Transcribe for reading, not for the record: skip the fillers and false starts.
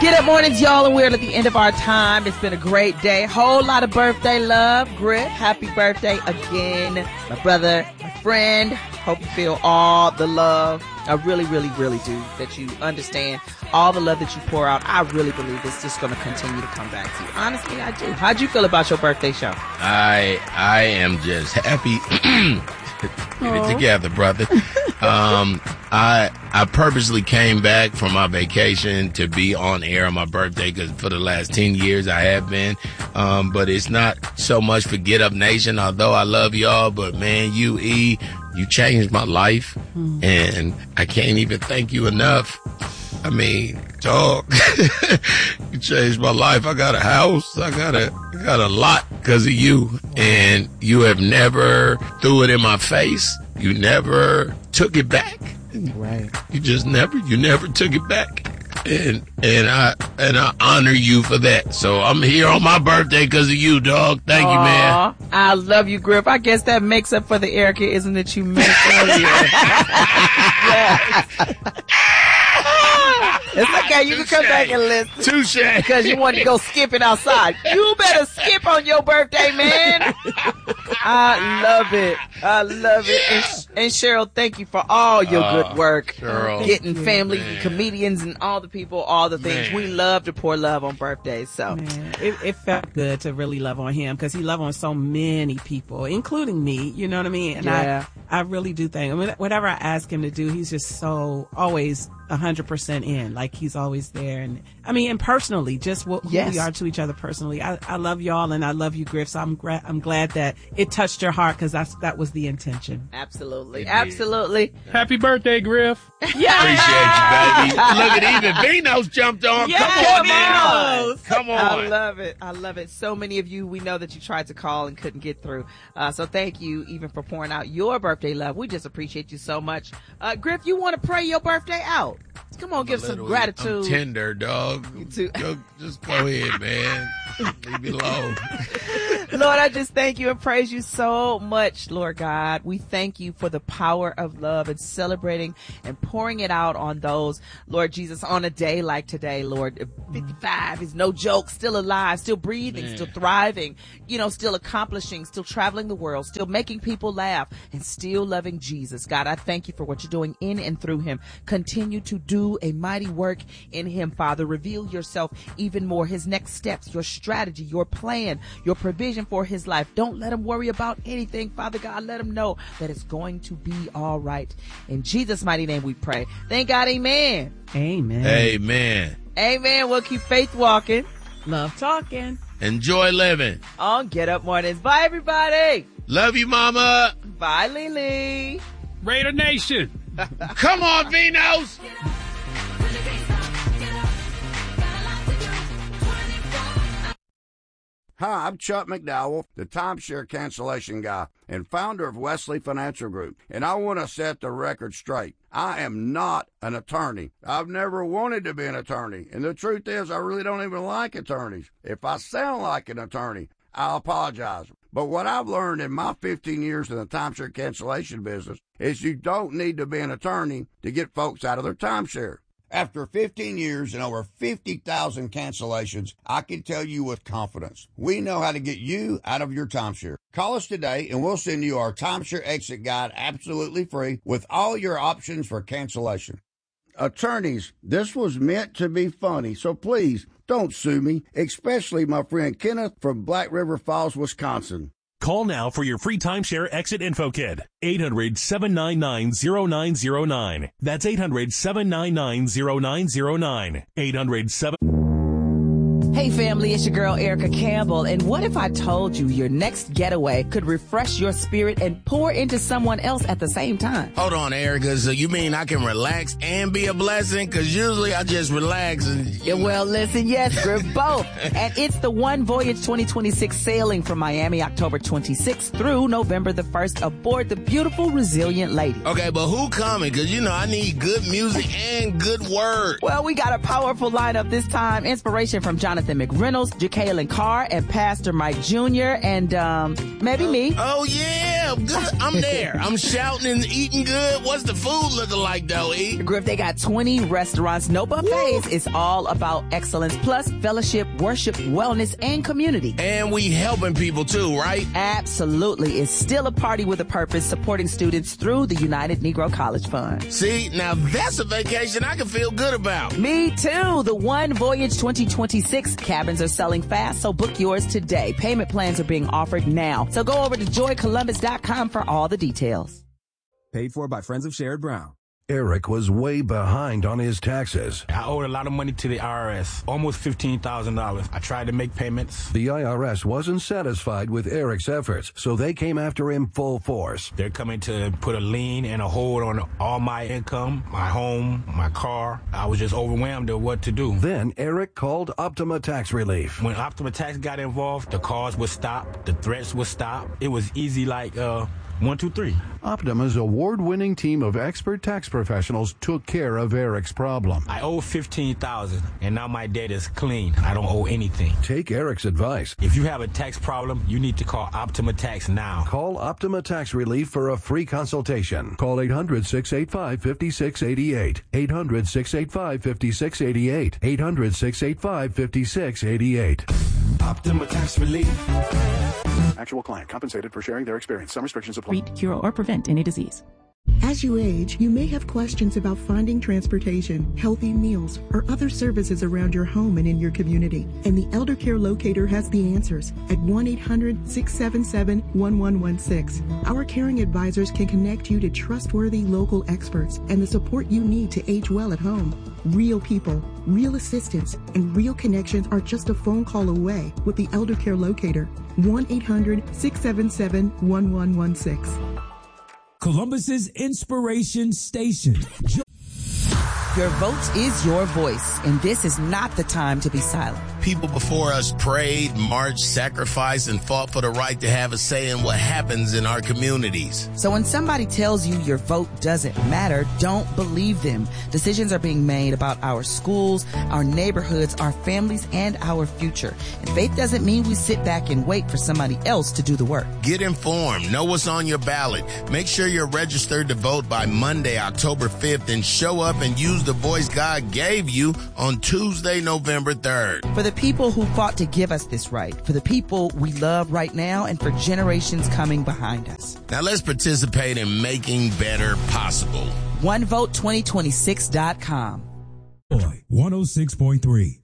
Get up mornings, y'all, and we're at the end of our time. It's been a great day. Whole lot of birthday love. Griff, happy birthday again. My brother, my friend. Hope you feel all the love. I really, really, really do. That you understand all the love that you pour out. I really believe it's just going to continue to come back to you. Honestly, I do. How'd you feel about your birthday show? I am just happy. Get it together, brother. I purposely came back from my vacation to be on air on my birthday because for the last 10 years I have been. But it's not so much for Get Up Nation, although I love y'all. But man, you changed my life, and I can't even thank you enough. I mean, dog, you changed my life. I got a house. I got a lot because of you, and you have never threw it in my face. You never took it back. Right. You never took it back. And I honor you for that. So I'm here on my birthday because of you, dog. Thank you, man. I love you, Griff. I guess that makes up for the Erica, isn't it, you missed earlier? Yes. It's okay. You can come back and listen. Touche. Because you want to go skipping outside. You better skip on your birthday, man. I love it. I love it. And Cheryl, thank you for all your good work. Cheryl, getting family, comedians, and all the people, all the things. Man. We love to pour love on birthdays. So it felt good to really love on him because he loved on so many people, including me. You know what I mean? And I really do think, I mean, whatever I ask him to do, he's just so always 100% in. Like he's always there. And I mean, and personally, just who we are to each other personally. I love y'all and I love you, Griff. So I'm glad that it touched your heart because that was the intention. Absolutely. Absolutely. Happy birthday, Griff. Yeah. Appreciate you, baby. Look at even Vino's jumped on. Yes, Come on. I love it. I love it. So many of you, we know that you tried to call and couldn't get through. So thank you even for pouring out your birthday love. We just appreciate you so much. Griff, you want to pray your birthday out? Come on, give some gratitude. I'm tender, dog. You too. Just go ahead, man. Leave me alone. Lord, I just thank you and praise you so much, Lord God. We thank you for the power of love and celebrating and pouring it out on those, Lord Jesus, on a day like today, Lord. 55 is no joke, still alive, still breathing, still thriving, still accomplishing, still traveling the world, still making people laugh, and still loving Jesus. God, I thank you for what you're doing in and through him. Continue to do a mighty work in him, Father. Reveal yourself even more, his next steps, your strategy, your plan, your provision for his life. Don't let him worry about anything, Father God. Let him know that it's going to be all right. In Jesus' mighty name we pray. Thank God. Amen. Amen. Amen. Amen. We'll keep faith walking. Love talking. Enjoy living. On Get Up Mornings. Bye, everybody. Love you, mama. Bye, Lily. Raider Nation. Come on, Vinos. Hi, I'm Chuck McDowell, the timeshare cancellation guy and founder of Wesley Financial Group, and I want to set the record straight. I am not an attorney. I've never wanted to be an attorney, and the truth is I really don't even like attorneys. If I sound like an attorney, I'll apologize. But what I've learned in my 15 years in the timeshare cancellation business is you don't need to be an attorney to get folks out of their timeshare. After 15 years and over 50,000 cancellations, I can tell you with confidence, we know how to get you out of your timeshare. Call us today and we'll send you our timeshare exit guide absolutely free with all your options for cancellation. Attorneys, this was meant to be funny, so please don't sue me, especially my friend Kenneth from Black River Falls, Wisconsin. Call now for your free timeshare exit info kit. 800-799-0909. That's 800-799-0909. 800-7... Hey family, it's your girl Erica Campbell, and what if I told you your next getaway could refresh your spirit and pour into someone else at the same time? Hold on, Erica, so you mean I can relax and be a blessing? Because usually I just relax and... Yeah, well, listen, yes, Griff, both. And it's the One Voyage 2026 sailing from Miami, October 26th through November the 1st aboard the beautiful Resilient Lady. Okay, but who coming? Because, I need good music and good word. Well, we got a powerful lineup this time. Inspiration from Jonathan Jonathan McReynolds, Jakaylin Carr, and Pastor Mike Jr., and maybe me. Oh, yeah. Good. I'm there. I'm shouting and eating good. What's the food looking like, though, E? Griff, they got 20 restaurants, no buffets. It's all about excellence, plus fellowship, worship, wellness, and community. And we helping people, too, right? Absolutely. It's still a party with a purpose, supporting students through the United Negro College Fund. See, now that's a vacation I can feel good about. Me too. The One Voyage 2026 cabins are selling fast, so book yours today. Payment plans are being offered now. So go over to joycolumbus.com for all the details. Paid for by Friends of Sherrod Brown. Eric was way behind on his taxes. I owed a lot of money to the IRS, almost $15,000. I tried to make payments. The IRS wasn't satisfied with Eric's efforts, so they came after him full force. They're coming to put a lien and a hold on all my income, my home, my car. I was just overwhelmed at what to do. Then Eric called Optima Tax Relief. When Optima Tax got involved, the calls would stop, the threats would stop. It was easy like 1, 2, 3. Optima's award-winning team of expert tax professionals took care of Eric's problem. I owe $15,000, and now my debt is clean. I don't owe anything. Take Eric's advice. If you have a tax problem, you need to call Optima Tax now. Call Optima Tax Relief for a free consultation. Call 800-685-5688. 800-685-5688. 800-685-5688. Optima Tax Relief. Actual client compensated for sharing their experience. Some restrictions apply. Treat, cure, or prevent any disease. As you age, you may have questions about finding transportation, healthy meals, or other services around your home and in your community. And the Elder Care Locator has the answers at 1-800-677-1116. Our caring advisors can connect you to trustworthy local experts and the support you need to age well at home. Real people, real assistance, and real connections are just a phone call away with the Elder Care Locator. 1-800-677-1116. Columbus's Inspiration Station. Your vote is your voice, and this is not the time to be silent. People before us prayed, marched, sacrificed, and fought for the right to have a say in what happens in our communities. So when somebody tells you your vote doesn't matter, don't believe them. Decisions are being made about our schools, our neighborhoods, our families, and our future. And faith doesn't mean we sit back and wait for somebody else to do the work. Get informed. Know what's on your ballot. Make sure you're registered to vote by Monday, October 5th, and show up and use the voice God gave you on Tuesday, November 3rd. For the people who fought to give us this right, for the people we love right now, and for generations coming behind us. Now let's participate in making better possible. OneVote2026.com. 106.3.